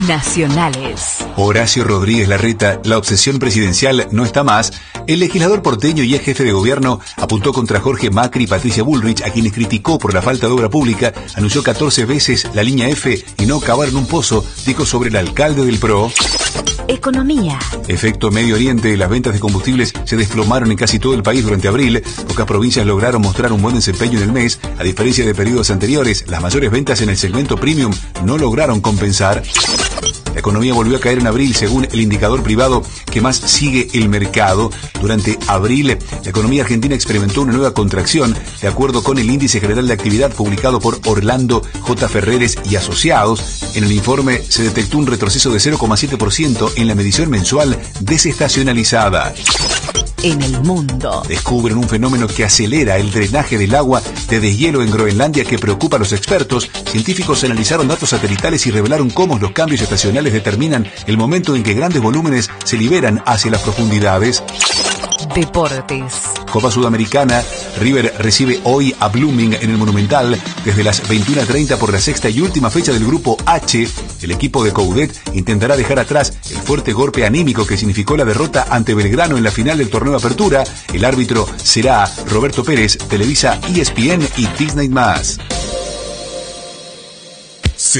Nacionales. Horacio Rodríguez Larreta, la obsesión presidencial no está más. El legislador porteño y ex jefe de gobierno apuntó contra Jorge Macri y Patricia Bullrich, a quienes criticó por la falta de obra pública, anunció 14 veces la línea F y no cavar en un pozo, dijo sobre el alcalde del PRO. Economía. Efecto Medio Oriente, las ventas de combustibles se desplomaron en casi todo el país durante abril. Pocas provincias lograron mostrar un buen desempeño en el mes. A diferencia de periodos anteriores, las mayores ventas en el segmento premium no lograron compensar. La economía volvió a caer en abril según el indicador privado que más sigue el mercado. Durante abril, la economía argentina experimentó una nueva contracción, de acuerdo con el Índice General de Actividad publicado por Orlando J. Ferreres y Asociados. En el informe se detectó un retroceso de 0,7% en la medición mensual desestacionalizada. En el mundo. Descubren un fenómeno que acelera el drenaje del agua de deshielo en Groenlandia que preocupa a los expertos. Científicos analizaron datos satelitales y revelaron cómo los cambios estacionales determinan el momento en que grandes volúmenes se liberan hacia las profundidades. Deportes. Copa Sudamericana, River recibe hoy a Blooming en el Monumental desde las 21:30 por la sexta y última fecha del grupo H. El equipo de Coudet intentará dejar atrás el fuerte golpe anímico que significó la derrota ante Belgrano en la final del torneo Apertura. El árbitro será Roberto Pérez, Televisa, ESPN y Disney+.